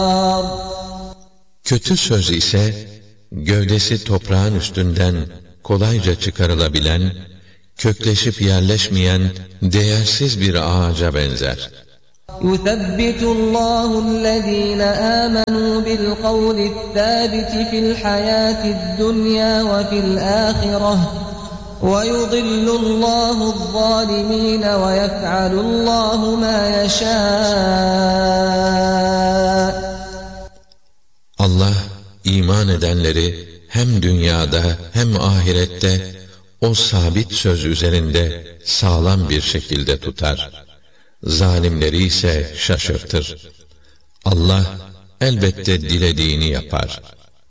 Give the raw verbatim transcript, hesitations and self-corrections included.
Kötü söz ise gövdesi toprağın üstünden kolayca çıkarılabilen, kökleşip yerleşmeyen değersiz bir ağaca benzer. يُثَبِّتُ اللّٰهُ الَّذ۪ينَ آمَنُوا بِالْقَوْلِ الثَّابِتِ فِي الْحَيَاةِ الدُّنْيَا وَفِي الْآخِرَةِ وَيُضِلُّ اللّٰهُ الظَّالِمِينَ وَيَفْعَلُ اللّٰهُ مَا يَشَاءُ. Allah iman edenleri hem dünyada hem ahirette o sabit söz üzerinde sağlam bir şekilde tutar. Zalimleri ise şaşırtır. Allah elbette dilediğini yapar.